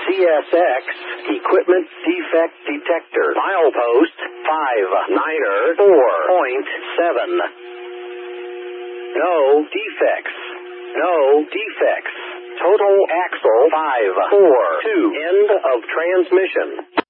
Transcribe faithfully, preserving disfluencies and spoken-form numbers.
C S X, Equipment Defect Detector. Milepost five niner four point seven. No defects. No defects. Total axle five four two. End of transmission.